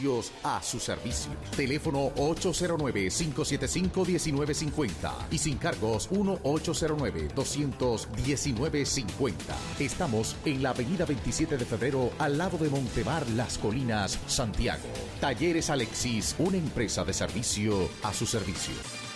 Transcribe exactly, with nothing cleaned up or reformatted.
a su servicio. Teléfono ocho cero nueve, cinco siete cinco, uno nueve cinco cero y sin cargos uno ocho cero nueve, dos uno nueve cinco cero. Estamos en la avenida veintisiete de febrero al lado de Montemar, Las Colinas, Santiago. Talleres Alexis, una empresa de servicio a su servicio.